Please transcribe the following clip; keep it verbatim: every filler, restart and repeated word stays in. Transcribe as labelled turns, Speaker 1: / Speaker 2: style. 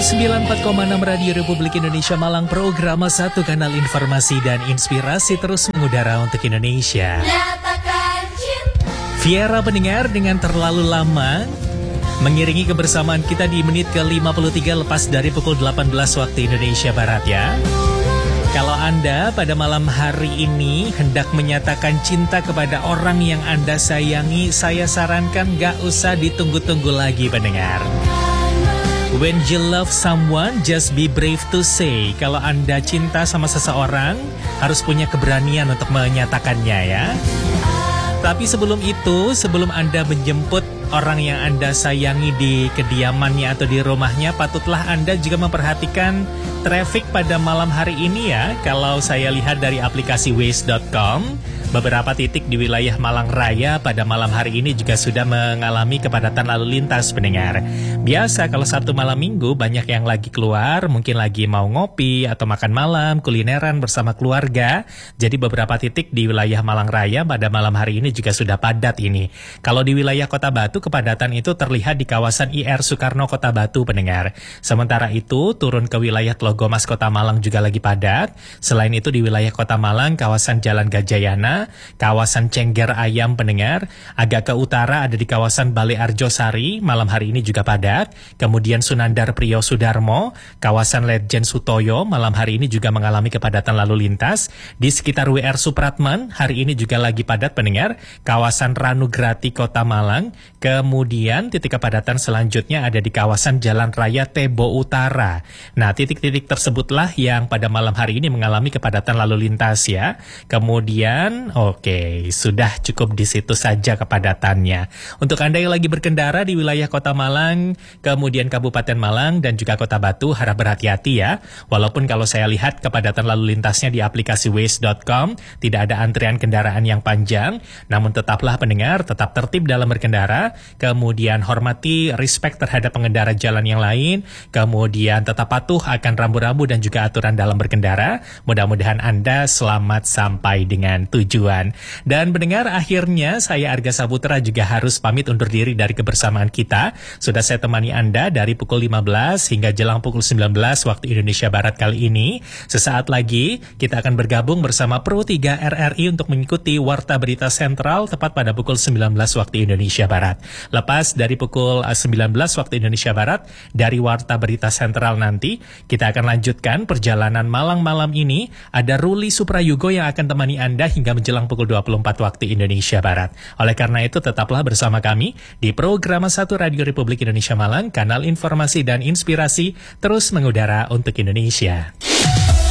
Speaker 1: sembilan puluh empat koma enam Radio Republik Indonesia Malang, program satu kanal informasi dan inspirasi terus mengudara untuk Indonesia. Viera pendengar dengan terlalu lama mengiringi kebersamaan kita di menit ke lima puluh tiga lepas dari pukul delapan belas waktu Indonesia Barat ya. Kalau Anda pada malam hari ini hendak menyatakan cinta kepada orang yang Anda sayangi, saya sarankan gak usah ditunggu-tunggu lagi pendengar. When you love someone, just be brave to say. Kalau Anda cinta sama seseorang, harus punya keberanian untuk menyatakannya ya. Tapi sebelum itu, sebelum Anda menjemput orang yang Anda sayangi di kediamannya atau di rumahnya, patutlah Anda juga memperhatikan traffic pada malam hari ini ya. Kalau saya lihat dari aplikasi waze dot com, beberapa titik di wilayah Malang Raya pada malam hari ini juga sudah mengalami kepadatan lalu lintas pendengar. Biasa kalau Sabtu malam minggu banyak yang lagi keluar, mungkin lagi mau ngopi atau makan malam, kulineran bersama keluarga. Jadi beberapa titik di wilayah Malang Raya pada malam hari ini juga sudah padat ini. Kalau di wilayah Kota Batu, kepadatan itu terlihat di kawasan I R Soekarno Kota Batu pendengar. Sementara itu turun ke wilayah Tlogomas Kota Malang juga lagi padat. Selain itu di wilayah Kota Malang, kawasan Jalan Gajayana, kawasan Cengger Ayam pendengar, agak ke utara ada di kawasan Bale Arjosari, malam hari ini juga padat. Kemudian Sunandar Priyo Sudarmo, kawasan Ledjen Sutoyo, malam hari ini juga mengalami kepadatan lalu lintas. Di sekitar W R Supratman, hari ini juga lagi padat pendengar, kawasan Ranugrati Kota Malang. Kemudian titik kepadatan selanjutnya ada di kawasan Jalan Raya Tebo Utara. Nah, titik-titik tersebutlah yang pada malam hari ini mengalami kepadatan lalu lintas ya. Kemudian oke, sudah cukup di situ saja kepadatannya. Untuk Anda yang lagi berkendara di wilayah Kota Malang, kemudian Kabupaten Malang dan juga Kota Batu, harap berhati-hati ya. Walaupun kalau saya lihat kepadatan lalu lintasnya di aplikasi waze dot com, tidak ada antrian kendaraan yang panjang, namun tetaplah pendengar, tetap tertib dalam berkendara, kemudian hormati, respect terhadap pengendara jalan yang lain, kemudian tetap patuh akan rambu-rambu dan juga aturan dalam berkendara. Mudah-mudahan Anda selamat sampai dengan tujuan. Dan pendengar, akhirnya saya Arga Saputra juga harus pamit undur diri dari kebersamaan kita. Sudah saya temani Anda dari pukul lima belas hingga jelang pukul sembilan belas waktu Indonesia Barat kali ini. Sesaat lagi kita akan bergabung bersama Pro tiga R R I untuk mengikuti Warta Berita Sentral tepat pada pukul sembilan belas waktu Indonesia Barat. Lepas dari pukul sembilan belas waktu Indonesia Barat, dari Warta Berita Sentral nanti, kita akan lanjutkan perjalanan Malang malam ini. Ada Ruli Suprayugo yang akan temani Anda hingga menjelang pukul dua puluh empat waktu Indonesia Barat. Oleh karena itu, tetaplah bersama kami di program satu Radio Republik Indonesia Malang, kanal informasi dan inspirasi terus mengudara untuk Indonesia.